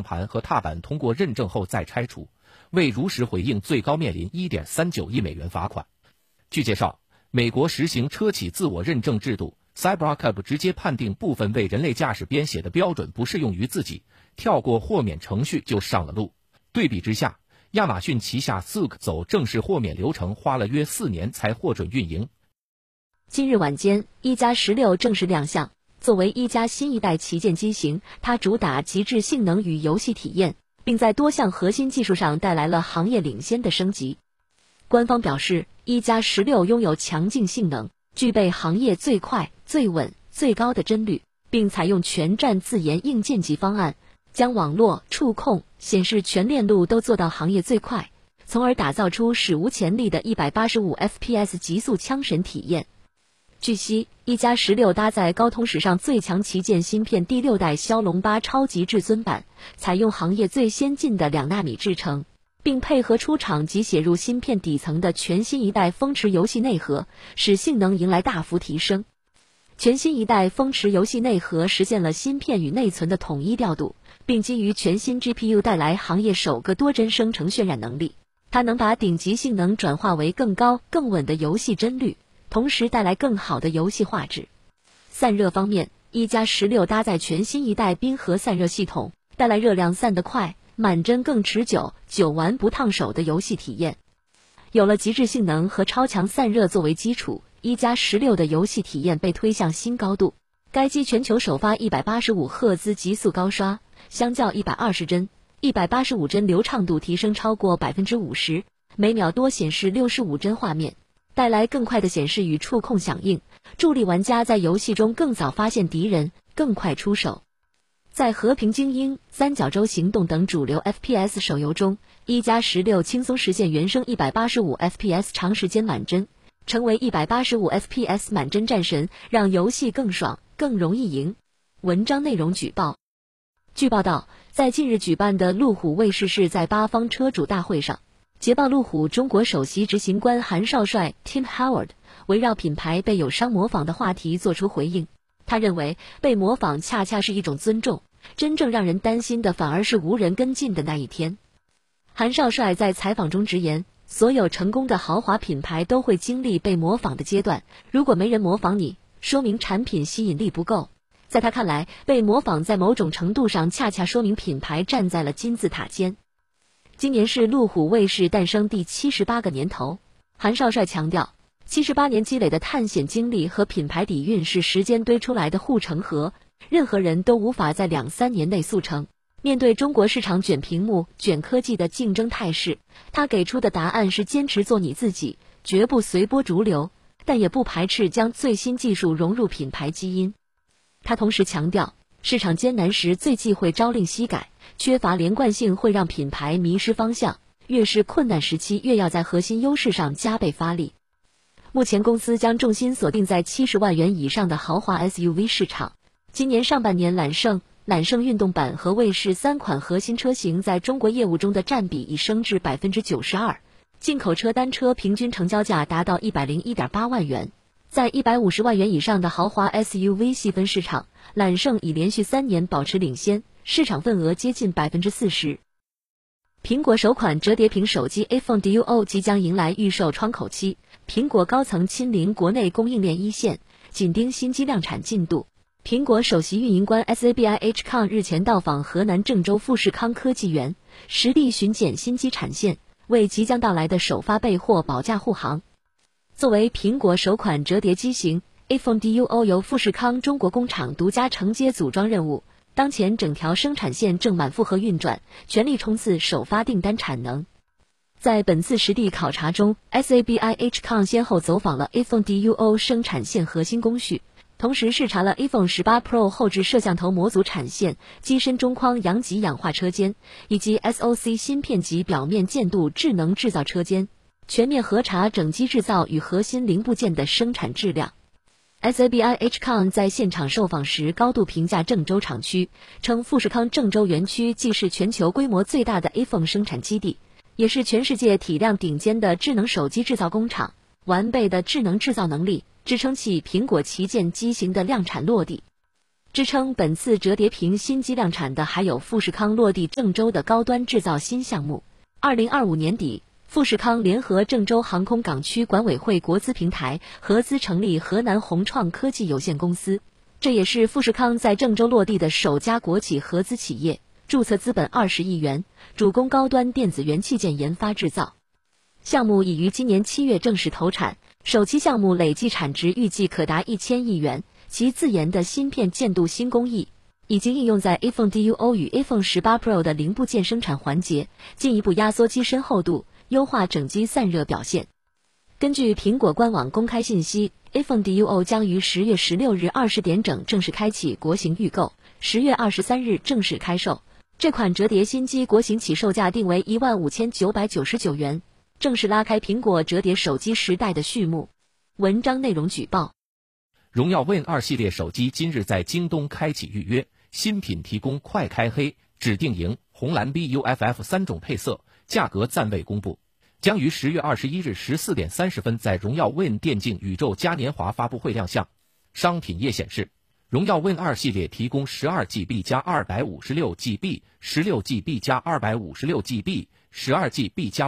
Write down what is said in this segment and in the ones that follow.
盘和踏板通过认证后再拆除，未如实回应最高面临 1.39 亿美元罚款。据介绍，美国实行车企自我认证制度， CyberArk 直接判定部分为人类驾驶编写的标准不适用于自己，跳过豁免程序就上了路。对比之下，亚马逊旗下 Zoox 走正式豁免流程花了约4年才获准运营。 今日晚间，一加16正式亮相。作为一加新一代旗舰机型，它主打极致性能与游戏体验，并在多项核心技术上带来了行业领先的升级。官方表示，一加16拥有强劲性能，具备行业最快、最稳、最高的帧率，并采用全站自研硬件级方案，将网络、触控、显示全链路都做到行业最快，从而打造出史无前例的185 FPS 极速枪神体验。据悉，一加16搭载高通史上最强旗舰芯片第6代骁龙8超级至尊版，采用行业最先进的2纳米制程，并配合出厂即写入芯片底层的全新一代风驰游戏内核，使性能迎来大幅提升。全新一代风驰游戏内核实现了芯片与内存的统一调度，并基于全新 GPU 带来行业首个多帧生成渲染能力。它能把顶级性能转化为更高、更稳的游戏帧率，同时带来更好的游戏画质。散热方面，一加16搭载全新一代冰河散热系统，带来热量散得快、满帧更持久、久玩不烫手的游戏体验。有了极致性能和超强散热作为基础，一加16的游戏体验被推向新高度。该机全球首发185赫兹极速高刷，相较120帧，185帧流畅度提升超过 50%， 每秒多显示65帧画面，带来更快的显示与触控响应，助力玩家在游戏中更早发现敌人，更快出手。在和平精英、三角洲行动等主流 FPS 手游中，一加16轻松实现原生185 FPS 长时间满帧，成为185 FPS 满帧战神，让游戏更爽、更容易赢。文章内容举报。据报道，在近日举办的路虎卫士世在八方车主大会上，捷豹路虎中国首席执行官韩少帅 Tim Howard 围绕品牌被友商模仿的话题作出回应。他认为被模仿恰恰是一种尊重，真正让人担心的反而是无人跟进的那一天。韩少帅在采访中直言，所有成功的豪华品牌都会经历被模仿的阶段，如果没人模仿你，说明产品吸引力不够。在他看来，被模仿在某种程度上恰恰说明品牌站在了金字塔尖。今年是路虎卫士诞生第78个年头，韩少帅强调，78年积累的探险经历和品牌底蕴是时间堆出来的护城河，任何人都无法在2-3年内速成。面对中国市场卷屏幕、卷科技的竞争态势，他给出的答案是坚持做你自己，绝不随波逐流，但也不排斥将最新技术融入品牌基因。他同时强调，市场艰难时最忌讳朝令夕改，缺乏连贯性会让品牌迷失方向，越是困难时期越要在核心优势上加倍发力。目前公司将重心锁定在70万元以上的豪华 SUV 市场。今年上半年揽胜运动版和卫士3款核心车型在中国业务中的占比已升至 92%， 进口车单车平均成交价达到 101.8 万元。在150万元以上的豪华 SUV 细分市场，揽胜已连续3年保持领先，市场份额接近 40%。苹果首款折叠屏手机 iPhone Duo 即将迎来预售窗口期，苹果高层亲临国内供应链一线，紧盯新机量产进度。苹果首席运营官 SABIH Kang 日前到访河南郑州富士康科技园，实地巡检新机产线，为即将到来的首发备货保驾护航。作为苹果首款折叠机型 iPhone Duo 由富士康中国工厂独家承接组装任务，当前整条生产线正满负荷运转，全力冲刺首发订单产能。在本次实地考察中， SABIH Kang 先后走访了 iPhone Duo 生产线核心工序，同时视察了 iPhone 18 Pro 后置摄像头模组产线、机身中框阳极氧化车间，以及 SoC 芯片级表面建度智能制造车间，全面核查整机制造与核心零部件的生产质量。SABIH Kang 在现场受访时高度评价郑州厂区，称富士康郑州园区既是全球规模最大的 iPhone 生产基地，也是全世界体量顶尖的智能手机制造工厂，完备的智能制造能力支撑起苹果旗舰机型的量产落地。 支撑本次折叠屏新机量产的还有富士康落地郑州的高端制造新项目。2025年底，富士康联合郑州航空港区管委会国资平台合资成立河南宏创科技有限公司，这也是富士康在郑州落地的首家国企合资企业，注册资本20亿元，主攻高端电子元器件研发制造。项目已于今年7月正式投产，首期项目累计产值预计可达1000亿元。其自研的芯片建镀新工艺已经应用在 iPhone Duo 与 iPhone 18 Pro 的零部件生产环节，进一步压缩机身厚度，优化整机散热表现。根据苹果官网公开信息， iPhone Duo 将于10月16日20点整正式开启国行预购，10月23日正式开售。这款折叠新机国行起售价定为15999元，正式拉开苹果折叠手机时代的序幕。文章内容举报： 荣耀 Win 2系列手机今日在京东开启预约，新品提供快开黑、指定荧、红蓝 BUFF 3种配色，价格暂未公布，将于10月21日14点30分在荣耀 Win 电竞宇宙嘉年华发布会亮相。商品页显示，荣耀 Win 2系列提供 12GB 加 256GB、16GB 加 256GB、12GB 加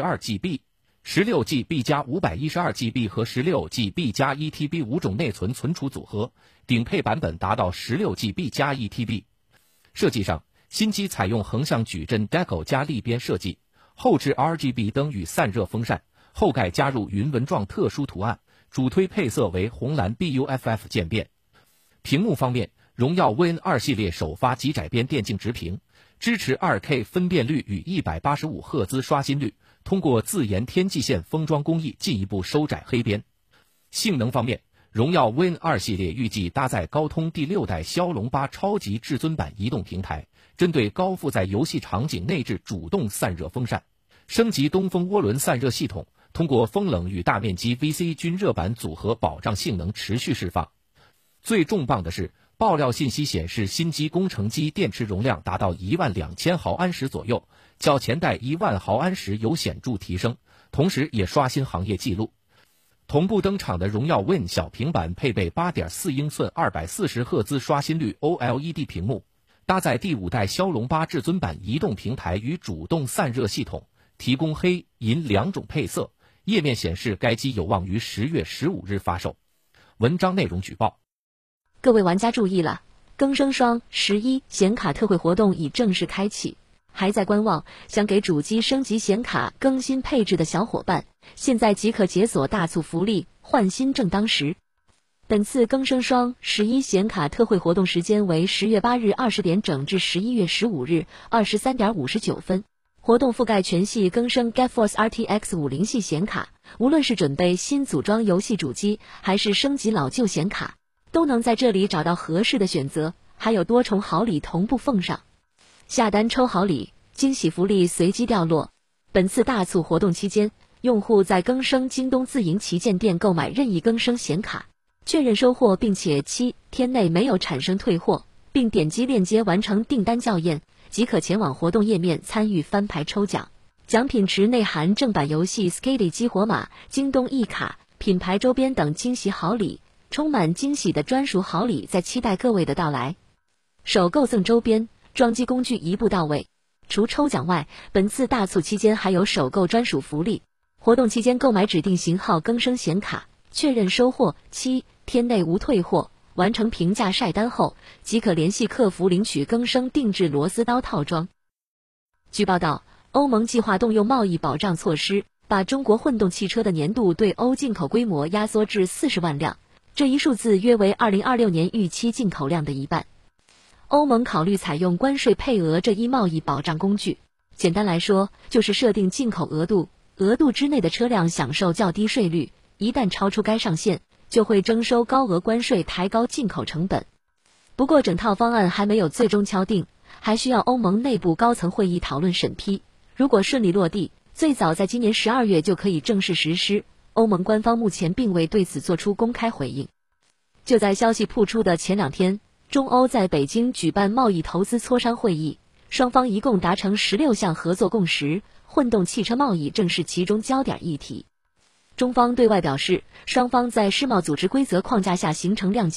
512GB、16GB 加 512GB 和 16GB 加 1TB 5种内存存储组合，顶配版本达到 16GB 加 1TB。 设计上，新机采用横向矩阵 Deco 加立边设计，后置 RGB 灯与散热风扇，后盖加入云纹状特殊图案，主推配色为红蓝 BUFF 渐变。屏幕方面，荣耀 Win 2系列首发极窄边电竞直屏，支持 2K 分辨率与185赫兹刷新率，通过自研天际线封装工艺进一步收窄黑边。性能方面，荣耀 Win 2系列预计搭载高通第6代骁龙8超级至尊版移动平台，针对高负载游戏场景内置主动散热风扇，升级东风涡轮散热系统，通过风冷与大面积 VC 均热板组合保障性能持续释放。最重磅的是，爆料信息显示，新机工程机电池容量达到12000毫安时左右，较前代10000毫安时有显著提升，同时也刷新行业纪录。同步登场的荣耀 Win 小平板配备 8.4英寸240赫兹刷新率 OLED 屏幕，搭载第5代骁龙8至尊版移动平台与主动散热系统，提供黑、银2种配色。页面显示该机有望于10月15日发售。文章内容举报： 各位玩家注意了，更生双11显卡特惠活动已正式开启，还在观望想给主机升级显卡更新配置的小伙伴，现在即可解锁大促福利，换新正当时。本次更生双11显卡特惠活动时间为10月8日20点整至11月15日23点59分。活动覆盖全系更生 GeForce RTX 50系显卡，无论是准备新组装游戏主机，还是升级老旧显卡，都能在这里找到合适的选择，还有多重好礼同步奉上。下单抽好礼，惊喜福利随机掉落。本次大促活动期间，用户在更生京东自营旗舰店购买任意更生显卡，确认收货并且7天内没有产生退货，并点击链接完成订单校验，即可前往活动页面参与翻牌抽奖。奖品池内含正版游戏 Skady 激活码、京东 E 卡、品牌周边等惊喜好礼，充满惊喜的专属好礼在期待各位的到来。首购赠周边，装机工具一步到位。除抽奖外，本次大促期间还有首购专属福利。活动期间购买指定型号更生显卡，确认收货7天内无退货，完成评价晒单后，即可联系客服领取更生定制螺丝刀套装。据报道，欧盟计划动用贸易保障措施，把中国混动汽车的年度对欧进口规模压缩至40万辆，这一数字约为2026年预期进口量的一半。欧盟考虑采用关税配额这一贸易保障工具，简单来说，就是设定进口额度，额度之内的车辆享受较低税率，一旦超出该上限，就会征收高额关税，抬高进口成本。不过整套方案还没有最终敲定，还需要欧盟内部高层会议讨论审批。如果顺利落地，最早在今年12月就可以正式实施。欧盟官方目前并未对此做出公开回应。就在消息曝出的前2天，中欧在北京举办贸易投资磋商会议，双方一共达成16项合作共识，混动汽车贸易正是其中焦点议题。中方对外表示，双方在世贸组织规则框架下形成谅解，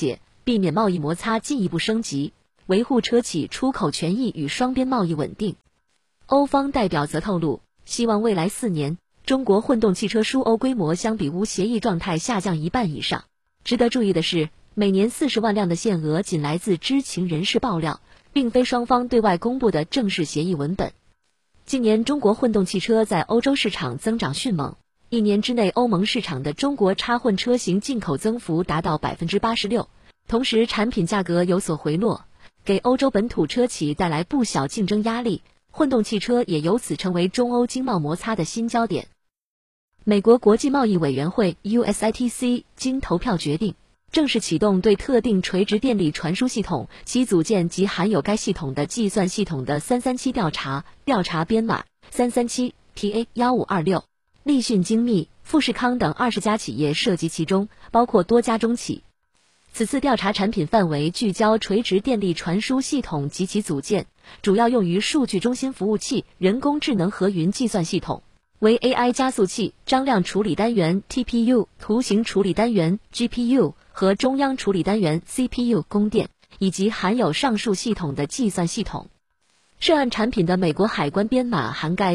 避免贸易摩擦进一步升级，维护车企出口权益与双边贸易稳定。欧方代表则透露，希望未来4年，中国混动汽车输欧规模相比无协议状态下降1半以上。值得注意的是，每年40万辆的限额仅来自知情人士爆料，并非双方对外公布的正式协议文本。今年中国混动汽车在欧洲市场增长迅猛，1年之内欧盟市场的中国插混车型进口增幅达到 86%， 同时产品价格有所回落，给欧洲本土车企带来不小竞争压力，混动汽车也由此成为中欧经贸摩擦的新焦点。美国国际贸易委员会 USITC 经投票决定，正式启动对特定垂直电力传输系统、其组件及含有该系统的计算系统的337调查，调查编码337 TA1526。立讯精密、富士康等20家企业涉及其中，包括多家中企。此次调查产品范围聚焦垂直电力传输系统及其组件，主要用于数据中心服务器、人工智能和云计算系统，为 AI 加速器、张量处理单元 TPU、图形处理单元 GPU 和中央处理单元 CPU 供电，以及含有上述系统的计算系统。涉案产品的美国海关编码涵盖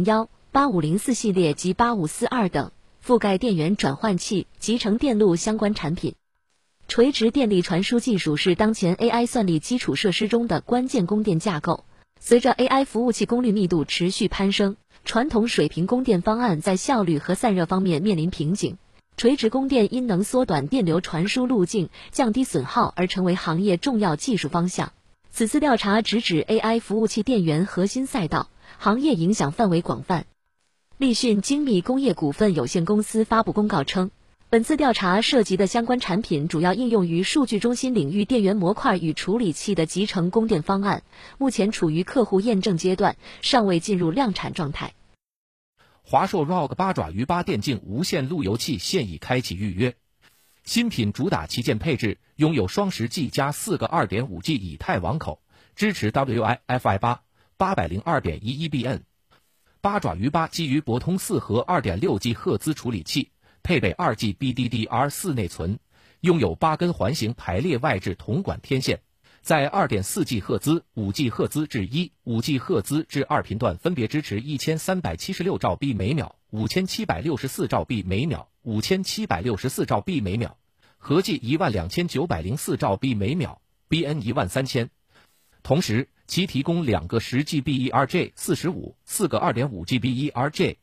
8501、8504系列及8542等，覆盖电源转换器、集成电路相关产品。垂直电力传输技术是当前 AI 算力基础设施中的关键供电架构。随着 AI 服务器功率密度持续攀升，传统水平供电方案在效率和散热方面面临瓶颈。垂直供电因能缩短电流传输路径、降低损耗而成为行业重要技术方向。此次调查直指 AI 服务器电源核心赛道，行业影响范围广泛。立讯精密工业股份有限公司发布公告称，本次调查涉及的相关产品主要应用于数据中心领域电源模块与处理器的集成供电方案，目前处于客户验证阶段，尚未进入量产状态。 华硕 ROG 八爪鱼8电竞无线路由器现已开启预约。新品主打旗舰配置，拥有双10G 加4个 2.5G 以太网口，支持 Wi-Fi 800.2.11bn。八爪鱼8基于博通4核 2.6G 赫兹处理器，配备 2G BDDR4 内存，拥有8根环形排列外置铜管天线，在 2.4G 赫兹、5G 赫兹至1、5G 赫兹至2频段分别支持1376兆 B 每秒、5764兆 B 每秒、5764兆 B 每秒，合计12904兆 B 每秒 ，BN 13000。同时，其提供2个10GB ERJ45、4个 2.5GB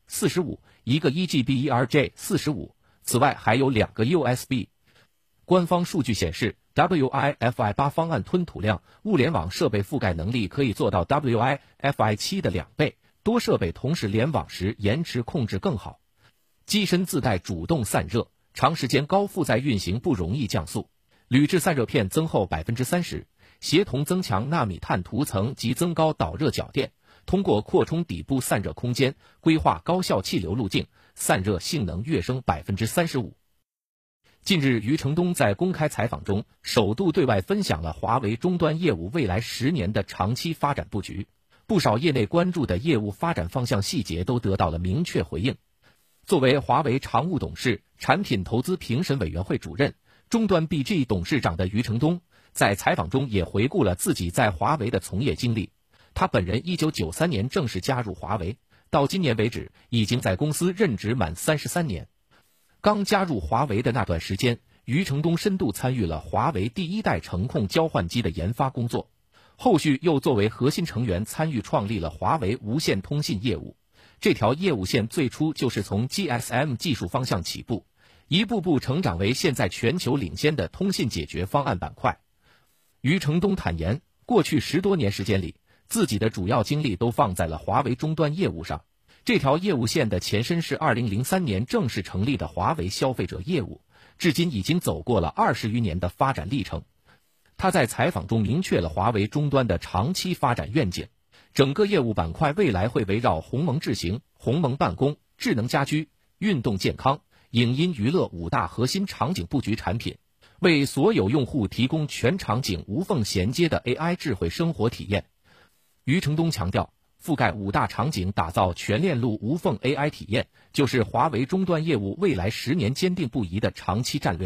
ERJ45、1个 1GB ERJ45， 此外还有2个 USB。官方数据显示， Wi-Fi 8方案吞吐量、物联网设备覆盖能力可以做到 Wi-Fi 7的2倍，多设备同时联网时延迟控制更好。机身自带主动散热，长时间高负载运行不容易降速。铝制散热片增厚 30%， 协同增强纳米碳涂层及增高导热脚垫，通过扩充底部散热空间，规划高效气流路径，散热性能跃升 35%。近日，余承东在公开采访中首度对外分享了华为终端业务未来10年的长期发展布局，不少业内关注的业务发展方向细节都得到了明确回应。作为华为常务董事、产品投资评审委员会主任、终端 BG 董事长的余承东，在采访中也回顾了自己在华为的从业经历。他本人1993年正式加入华为，到今年为止已经在公司任职满33年。刚加入华为的那段时间，余承东深度参与了华为第1代程控交换机的研发工作，后续又作为核心成员参与创立了华为无线通信业务。这条业务线最初就是从 GSM 技术方向起步，一步步成长为现在全球领先的通信解决方案板块。余承东坦言，过去10多年时间里，自己的主要精力都放在了华为终端业务上。这条业务线的前身是2003年正式成立的华为消费者业务，至今已经走过了20余年的发展历程。他在采访中明确了华为终端的长期发展愿景，整个业务板块未来会围绕鸿蒙智行、鸿蒙办公、智能家居、运动健康、影音娱乐5大核心场景布局产品，为所有用户提供全场景无缝衔接的 AI 智慧生活体验。余承东强调，覆盖5大场景打造全链路无缝 AI 体验，就是华为终端业务未来10年坚定不移的长期战略。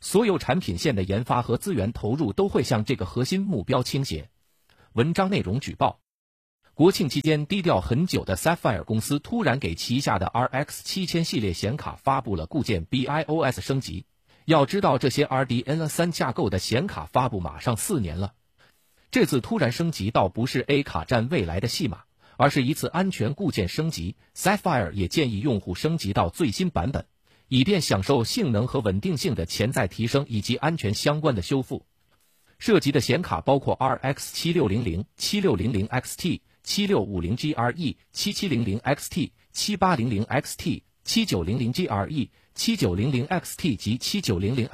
所有产品线的研发和资源投入都会向这个核心目标倾斜。文章内容举报：国庆期间低调很久的 Sapphire 公司突然给旗下的 RX 7000系列显卡发布了固件 BIOS 升级。要知道，这些 RDNA3 架构的显卡发布马上4年了，这次突然升级倒不是 A 卡占未来的戏码，而是一次安全固件升级。Sapphire 也建议用户升级到最新版本，以便享受性能和稳定性的潜在提升以及安全相关的修复。涉及的显卡包括 RX 7600、7600 XT、7650 GRE、7700 XT、7800 XT、7900 GRE、7900 XT 及7900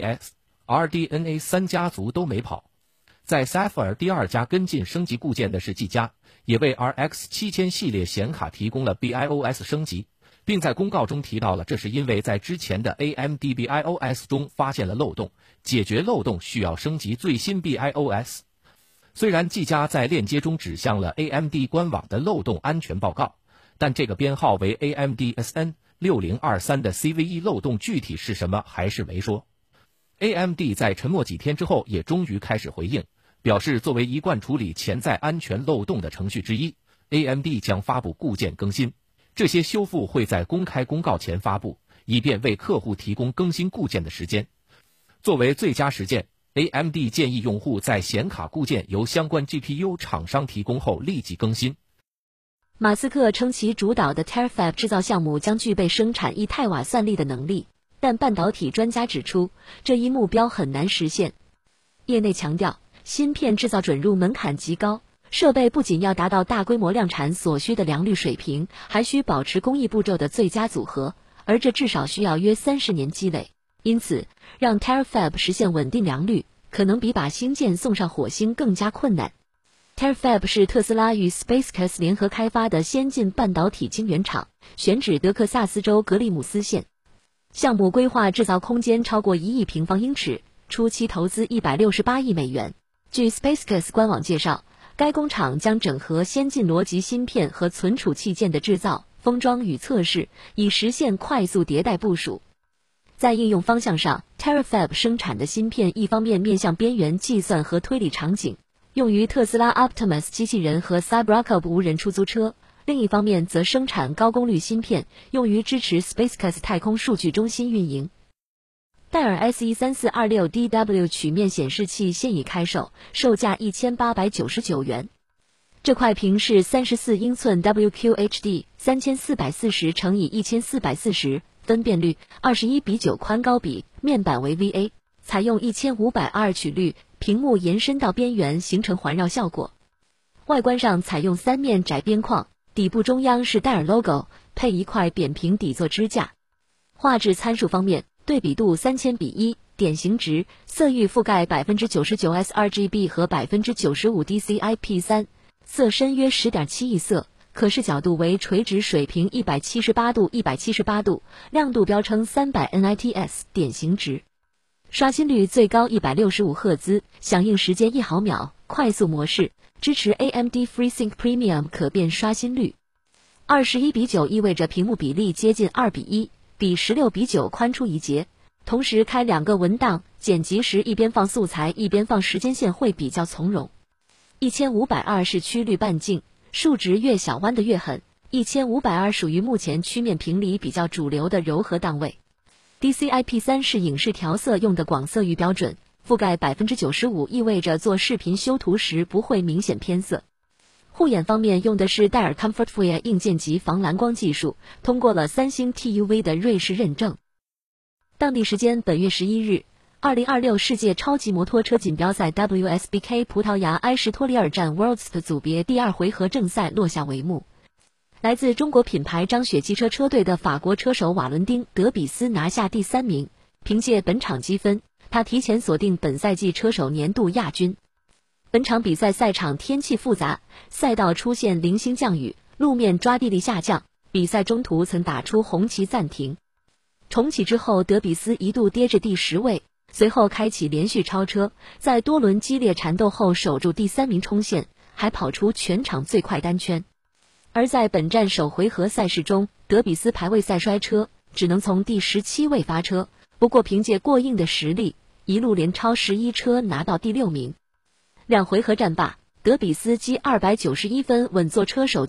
XTX。RDNA3 家族都没跑。在 Sapphire 第二家跟进升级固件的是技嘉，也为 RX 7000系列显卡提供了 BIOS 升级，并在公告中提到了这是因为在之前的 AMD BIOS 中发现了漏洞，解决漏洞需要升级最新 BIOS。虽然技嘉在链接中指向了 AMD 官网的漏洞安全报告，但这个编号为 AMD SN6023 的 CVE 漏洞具体是什么还是没说。AMD 在沉默几天之后也终于开始回应，表示作为一贯处理潜在安全漏洞的程序之一， AMD 将发布固件更新，这些修复会在公开公告前发布，以便为客户提供更新固件的时间。作为最佳实践， AMD 建议用户在显卡固件由相关 GPU 厂商提供后立即更新。 马斯克称其主导的 Terafab 制造项目将具备生产1太瓦算力的能力，但半导体专家指出，这一目标很难实现。业内强调，芯片制造准入门槛极高，设备不仅要达到大规模量产所需的良率水平，还需保持工艺步骤的最佳组合，而这至少需要约30年积累。因此，让 Terafab 实现稳定良率，可能比把星舰送上火星更加困难。Terafab 是特斯拉与 SpaceX 联合开发的先进半导体晶圆厂，选址德克萨斯州格里姆斯县。项目规划制造空间超过1亿平方英尺，初期投资168亿美元。据 SpaceX 官网介绍，该工厂将整合先进逻辑芯片和存储器件的制造、封装与测试，以实现快速迭代部署。在应用方向上， Terafab 生产的芯片一方面面向边缘计算和推理场景，用于特斯拉 Optimus 机器人和 Cybertruck 无人出租车，另一方面则生产高功率芯片，用于支持 SpaceX 太空数据中心运营。戴尔 SE3426DW 曲面显示器现已开售，售价1899元。这块屏是34英寸 WQHD 3440×1440，分辨率21:9，宽高比，面板为 VA， 采用1520曲率，屏幕延伸到边缘形成环绕效果。外观上采用3面窄边框，底部中央是戴尔 logo， 配一块扁平底座支架。画质参数方面，对比度3000:1，典型值，色域覆盖 99% sRGB 和 95% DCI-P3， 色深约 10.7 亿色，可视角度为垂直水平178度178度，亮度标称300 nits， 典型值。刷新率最高165赫兹，响应时间1毫秒，快速模式，支持 AMD FreeSync Premium 可变刷新率。21:9意味着屏幕比例接近2:1，比16:9宽出一截。同时开2个文档，剪辑时一边放素材一边放时间线会比较从容。1520是曲率半径，数值越小弯得越狠。1520属于目前曲面屏里比较主流的柔和档位。DCI-P3 是影视调色用的广色域标准，覆盖 95%， 意味着做视频修图时不会明显偏色。护眼方面用的是戴尔 ComfortFire 硬件级防蓝光技术，通过了3星 TUV 的瑞士认证。当地时间本月11日，2026世界超级摩托车锦标赛 WSBK 葡萄牙埃什托利尔站 Worldst 组别第2回合正赛落下帷幕。来自中国品牌张雪机车车队的法国车手瓦伦丁·德比斯拿下第3名，凭借本场积分，他提前锁定本赛季车手年度亚军。本场比赛赛场天气复杂，赛道出现零星降雨，路面抓地力下降，比赛中途曾打出红旗暂停。重启之后，德比斯一度跌至第10位，随后开启连续超车，在多轮激烈缠斗后守住第3名冲线，还跑出全场最快单圈。而在本站首回合赛事中，德比斯排位赛摔车，只能从第17位发车， 不过凭借过硬的实力，一路连超11车拿到第6名。2回合战罢，德比斯基291分稳坐车手